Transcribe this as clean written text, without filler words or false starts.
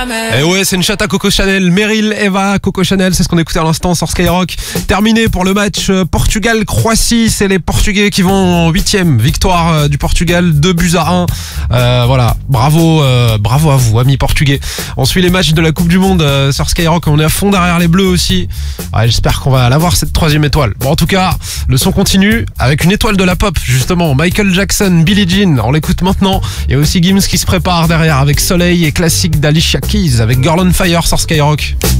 Et ouais, c'est une chatte à Coco Chanel. Meryl, Eva, Coco Chanel, c'est ce qu'on écoutait à l'instant sur Skyrock. Terminé pour le match Portugal-Croatie. C'est les Portugais qui vont en 8e. Victoire du Portugal, 2-1. Voilà, bravo à vous, amis portugais. On suit les matchs de la Coupe du Monde sur Skyrock. On est à fond derrière les Bleus aussi. Ouais, j'espère qu'on va l'avoir cette 3e étoile. Bon, en tout cas, le son continue avec une étoile de la pop, justement. Michael Jackson, Billie Jean. On l'écoute maintenant. Il y a aussi Gims qui se prépare derrière avec Soleil et classique d'Alicia Keys avec Girl on Fire sur Skyrock.